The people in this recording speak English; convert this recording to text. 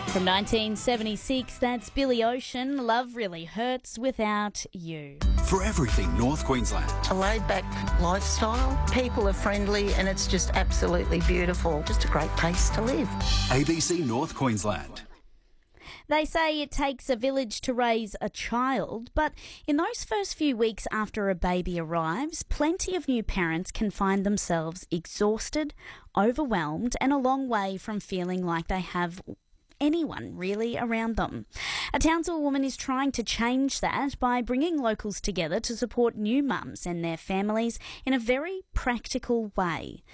From 1976, that's Billy Ocean, Love Really Hurts Without You. For everything North Queensland. A laid-back lifestyle, people are friendly and it's just absolutely beautiful. Just a great place to live. ABC North Queensland. They say it takes a village to raise a child, but in those first few weeks after a baby arrives, plenty of new parents can find themselves exhausted, overwhelmed, and a long way from feeling like they have anyone really around them. A Townsville woman is trying to change that by bringing locals together to support new mums and their families in a very practical way.